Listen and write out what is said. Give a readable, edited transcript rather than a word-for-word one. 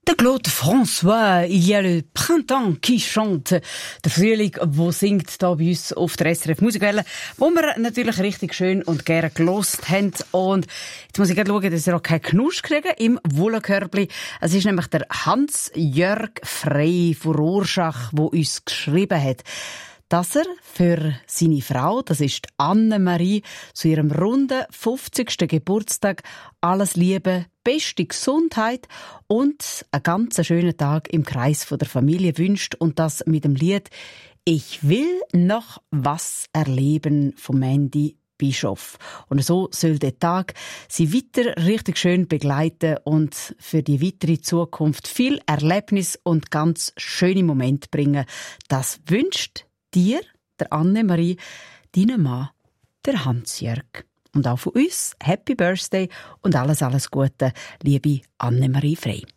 Der Claude François, il y a le printemps qui chante. Der Frühling, wo singt da bei uns auf der SRF Musikwelle, wo wir natürlich richtig schön und gerne gelost haben. Und jetzt muss ich gerade schauen, dass ihr auch keinen Knusch kriegen im Wollenkörbli. Es ist nämlich der Hans-Jörg Frey von Rorschach, der uns geschrieben hat, dass er für seine Frau, das ist Annemarie, zu ihrem runden 50. Geburtstag alles Liebe, beste Gesundheit und einen ganz schönen Tag im Kreis von der Familie wünscht, und das mit dem Lied «Ich will noch was erleben» von Mandy Bischof. Und so soll der Tag sie weiter richtig schön begleiten und für die weitere Zukunft viel Erlebnis und ganz schöne Momente bringen. Das wünscht dir, der Annemarie, deinem Mann, der Hans-Jörg. Und auch von uns, Happy Birthday und alles Gute, liebe Annemarie Frey.